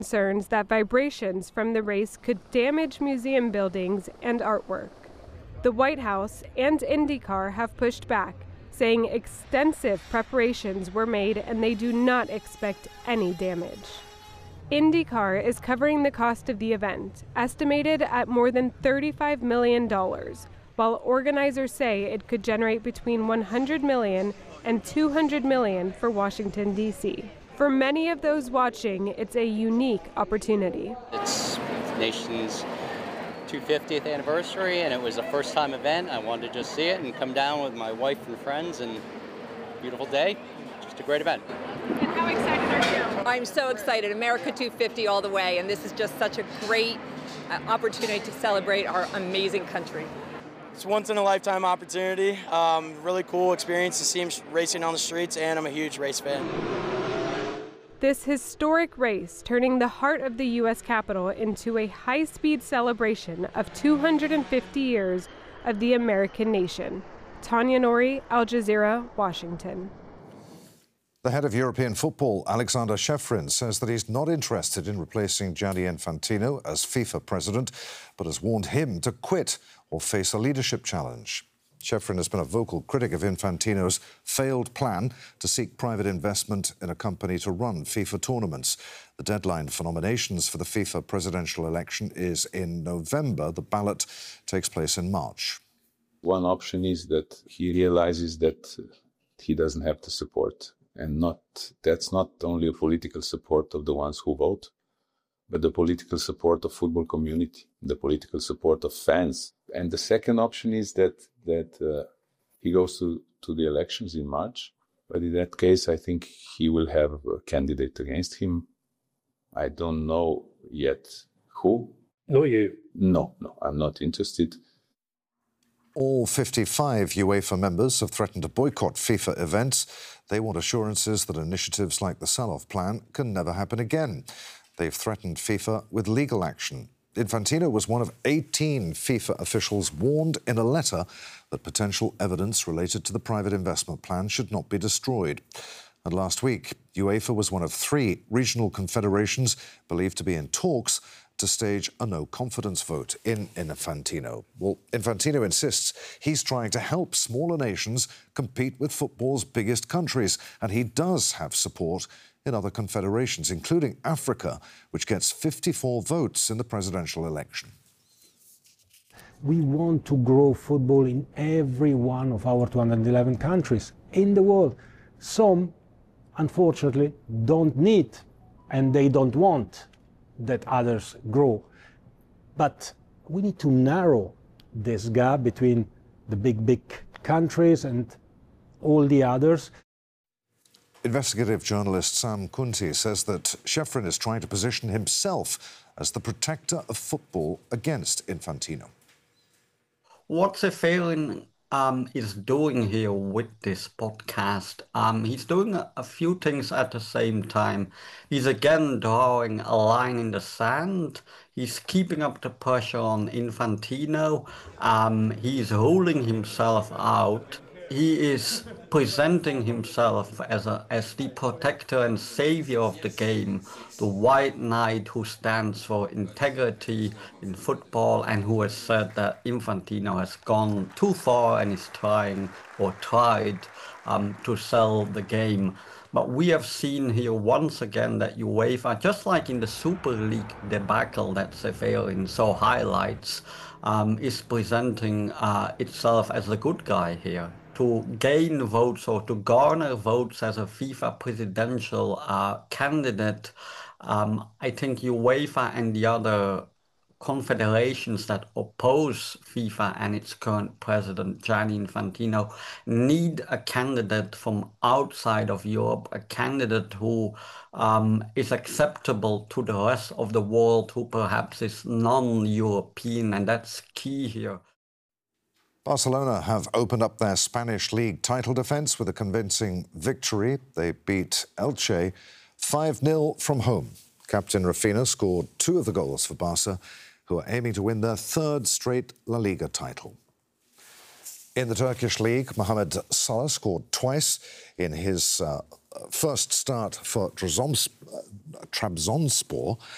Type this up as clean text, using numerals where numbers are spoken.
concerns that vibrations from the race could damage museum buildings and artwork. The White House and IndyCar have pushed back, saying extensive preparations were made and they do not expect any damage. IndyCar is covering the cost of the event, estimated at more than $35 million, while organizers say it could generate between $100 million and $200 million for Washington, D.C. For many of those watching, it's a unique opportunity. It's the nation's 250th anniversary, and it was a first-time event. I wanted to just see it and come down with my wife and friends, and beautiful day. Just a great event. And how excited are you? I'm so excited. America 250 all the way, and this is just such a great opportunity to celebrate our amazing country. It's a once-in-a-lifetime opportunity. Really cool experience to see him racing on the streets, and I'm a huge race fan. This historic race turning the heart of the U.S. Capitol into a high-speed celebration of 250 years of the American nation. Tanya Nori, Al Jazeera, Washington. The head of European football, Alexander Ceferin, says that he's not interested in replacing Gianni Infantino as FIFA president, but has warned him to quit or face a leadership challenge. Ceferin has been a vocal critic of Infantino's failed plan to seek private investment in a company to run FIFA tournaments. The deadline for nominations for the FIFA presidential election is in November. The ballot takes place in March. One option is that he realizes that he doesn't have the support. And that's not only a political support of the ones who vote, but the political support of football community, the political support of fans. And the second option is that he goes to the elections in March. But in that case, I think he will have a candidate against him. I don't know yet who. Not you. No, I'm not interested. All 55 UEFA members have threatened to boycott FIFA events. They want assurances that initiatives like the sell-off plan can never happen again. They've threatened FIFA with legal action. Infantino was one of 18 FIFA officials warned in a letter that potential evidence related to the private investment plan should not be destroyed. And last week, UEFA was one of 3 regional confederations believed to be in talks to stage a no-confidence vote in Infantino. Well, Infantino insists he's trying to help smaller nations compete with football's biggest countries, and he does have support in other confederations, including Africa, which gets 54 votes in the presidential election. We want to grow football in every one of our 211 countries in the world. Some, unfortunately, don't need and they don't want that others grow. But we need to narrow this gap between the big countries and all the others. Investigative journalist Sam Kunti says that Ceferin is trying to position himself as the protector of football against Infantino. What Ceferin is doing here with this podcast, he's doing a few things at the same time. He's again drawing a line in the sand. He's keeping up the pressure on Infantino. He's ruling himself out. He is presenting himself as the protector and savior of the game, the white knight who stands for integrity in football and who has said that Infantino has gone too far and is tried to sell the game. But we have seen here once again that UEFA, just like in the Super League debacle that Ceferin so highlights, is presenting itself as the good guy here. To gain votes or to garner votes as a FIFA presidential candidate, I think UEFA and the other confederations that oppose FIFA and its current president, Gianni Infantino, need a candidate from outside of Europe, a candidate who is acceptable to the rest of the world, who perhaps is non-European, and that's key here. Barcelona have opened up their Spanish league title defence with a convincing victory. They beat Elche 5-0 from home. Captain Rafinha scored 2 of the goals for Barca, who are aiming to win their 3rd straight La Liga title. In the Turkish league, Mohamed Salah scored twice in his first start for Trabzonspor.